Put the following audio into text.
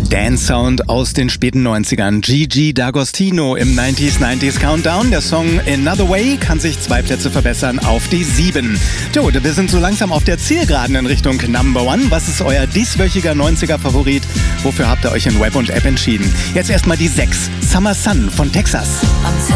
Dance-Sound aus den späten 90ern. Gigi D'Agostino im 90s Countdown. Der Song Another Way kann sich 2 Plätze verbessern auf die 7. Jo, wir sind so langsam auf der Zielgeraden in Richtung Number One. Was ist euer dieswöchiger 90er-Favorit? Wofür habt ihr euch in Web und App entschieden? Jetzt erstmal die 6. Summer Sun von Texas.